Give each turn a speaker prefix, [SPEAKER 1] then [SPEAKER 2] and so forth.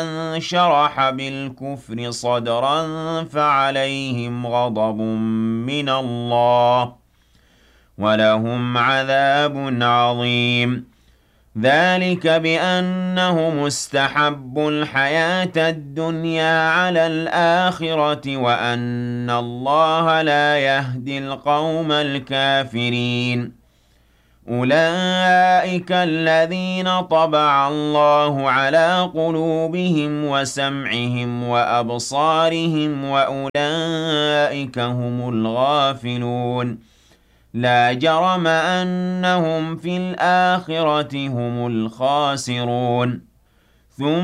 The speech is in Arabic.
[SPEAKER 1] شرح بالكفر صدرا فعليهم غضب من الله ولهم عذاب عظيم ذلك بأنهم استحبوا الحياة الدنيا على الآخرة وأن الله لا يهدي القوم الكافرين أولئك الذين طبع الله على قلوبهم وسمعهم وأبصارهم وأولئك هم الغافلون لا جرم أنهم في الآخرة هم الخاسرون